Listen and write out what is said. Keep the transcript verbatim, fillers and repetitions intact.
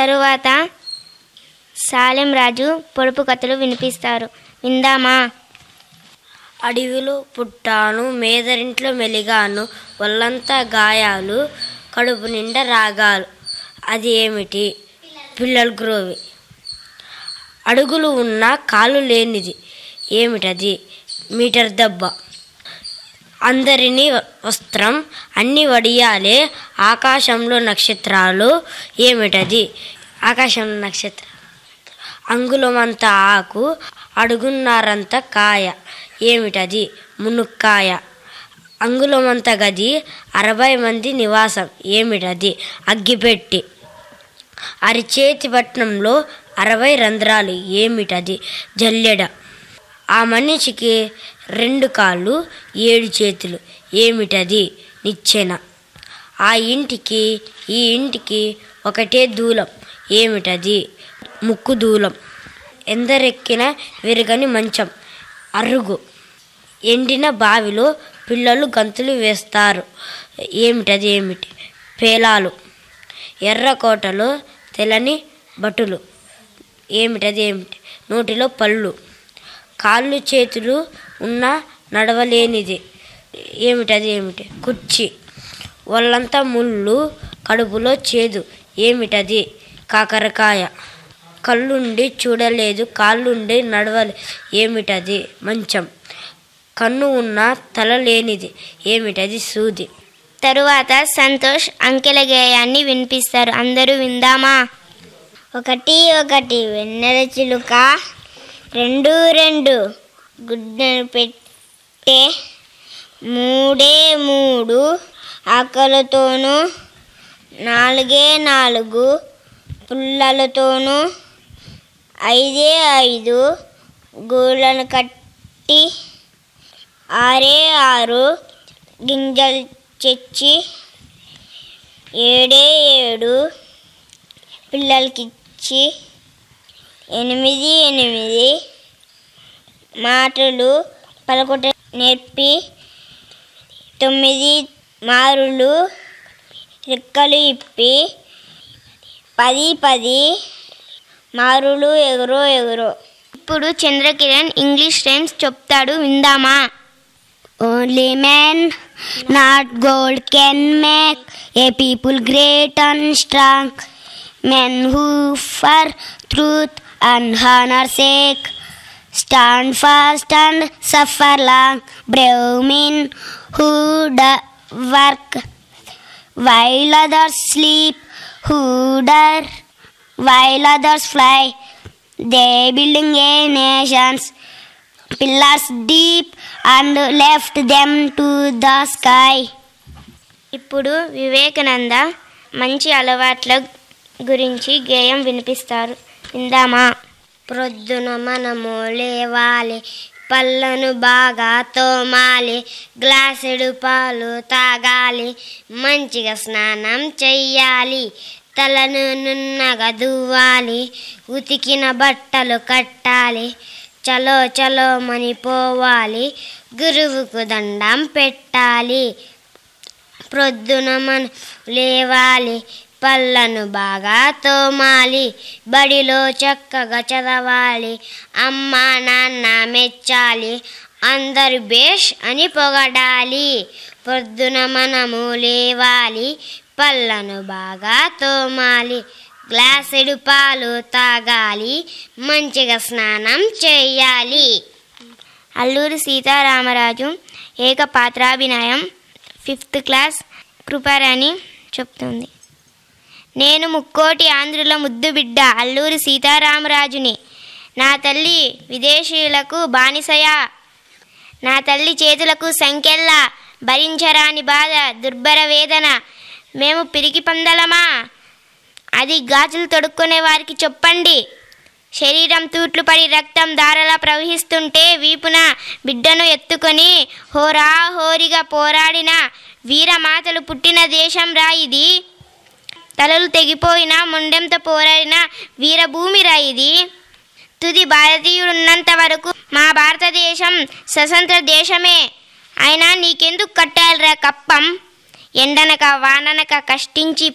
తరువాత సాలెం రాజు పొడుపు కథలు వినిపిస్తారు. విందామా? అడవిలో పుట్టాను, మేదరింట్లో మెలిగాను, ఒళ్ళంతా గాయాలు, కడుపు నిండా రాగాలు. అది ఏమిటి? పిల్లల గ్రోవి. అడుగులు ఉన్న కాలు లేనిది ఏమిటది? మీటర్ దెబ్బ. అందరినీ వస్త్రం, అన్ని వడియాలే, ఆకాశంలో నక్షత్రాలు ఏమిటది? ఆకాశంలో నక్షత్రం. అంగుళమంత ఆకు, అడుగున్నారంత కాయ ఏమిటది? మునుక్కాయ. అంగుళమంత గది, అరవై మంది నివాసం ఏమిటది? అగ్గిపెట్టి. అరిచేతి పట్నంలో అరవై రంధ్రాలు ఏమిటది? జల్లెడ. ఆ మనిషికి రెండు కాళ్ళు, ఏడు చేతులు ఏమిటది? నిచ్చెన. ఆ ఇంటికి ఈ ఇంటికి ఒకటే దూలం ఏమిటది? ముక్కు దూలం. ఎందరెక్కిన విరగని మంచం అరుగు. ఎండిన బావిలో పిల్లలు గంతులు వేస్తారు ఏమిటది? ఏమిటి? పేలాలు. ఎర్రకోటలో తెలని బటులు ఏమిటది? ఏమిటి? నోటిలో పళ్ళు. కాళ్ళు చేతులు ఉన్న నడవలేనిది ఏమిటది? ఏమిటి? కుర్చీ. ఒళ్ళంతా ముళ్ళు, కడుపులో చేదు ఏమిటది? కాకరకాయ. కళ్ళుండి చూడలేదు, కాళ్ళుండి నడవలేదు ఏమిటది? మంచం. కన్ను ఉన్న తల లేనిది ఏమిటది? సూది. తరువాత సంతోష్ అంకెల గేయాన్ని వినిపిస్తారు. అందరూ విందామా? ఒకటి ఒకటి వెన్నెల చిలుక, రెండు రెండు గుడ్డను పెట్టే, మూడే మూడు ఆకలతోనూ, నాలుగే నాలుగు పుల్లలతోనూ, ఐదే ఐదు గూళ్ళను కట్టి, ఆరే ఆరు గింజలు చెచ్చి, ఏడే ఏడు పిల్లలకిచ్చి, ఎనిమిది ఎనిమిది మాటలు పలుకుట నేర్పి, తొమ్మిది మారులు రెక్కలు ఇప్పి, పది పది మారులు ఎగురో ఎగురో. ఇప్పుడు చంద్రకిరణ్ ఇంగ్లీష్ రైమ్స్ చెప్తాడు. విందామా? Only men, not gold, can make a people great and strong. Men who for truth and honor sake stand fast and suffer long. Brave men who do work while others sleep, who dare while others fly. They building a nation's pillars deep and left them to the sky. ఇప్పుడు వివేకానంద మంచి అలవాట్ల గురించి గేయం వినిపిస్తారు. విందామా? ప్రొద్దున మనము లేవాలి, పళ్ళను బాగా తోమాలి, గ్లాసుడు పాలు తాగాలి, మంచిగా స్నానం చెయ్యాలి, తలను నున్నగా దువ్వాలి, ఉతికిన బట్టలు కట్టాలి, చలో చలో మని పోవాలి, గురువుకు దండం పెట్టాలి. ప్రొద్దున మనం లేవాలి, పళ్ళను బాగా తోమాలి, బడిలో చక్కగా చదవాలి, అమ్మ నాన్న మెచ్చాలి, అందరు బేష్ అని పొగడాలి. పొద్దున మనము లేవాలి, పళ్ళను బాగా తోమాలి, గ్లాసుడు పాలు తాగాలి, మంచిగా స్నానం చేయాలి. అల్లూరి సీతారామరాజు ఏకపాత్రాభినయం ఫిఫ్త్ క్లాస్ కృపారాణి చెప్తుంది. నేను ముక్కోటి ఆంధ్రుల ముద్దు బిడ్డ అల్లూరి సీతారామరాజుని. నా తల్లి విదేశీయులకు బానిసయా, నా తల్లి చేతులకు సంకెళ్ళ, భరించరాని బాధ దుర్భర వేదన. మేము పిరికి పందలమా? అది గాజులు తొడుక్కునే వారికి చెప్పండి. శరీరం తూట్లు పడి రక్తం ధారలా ప్రవహిస్తుంటే వీపున బిడ్డను ఎత్తుకొని హోరా హోరిగా పోరాడిన వీరమాతలు పుట్టిన దేశం రా ఇది. తలలు తెగిపోయిన మొండెంతో పోరాడిన వీరభూమి రా ఇది. తుది భారతీయుడున్నంత వరకు మా భారతదేశం స్వతంత్ర దేశమే. అయినా నీకెందుకు కట్టాలిరా కప్పం? ఎండనక వాననక కష్టించి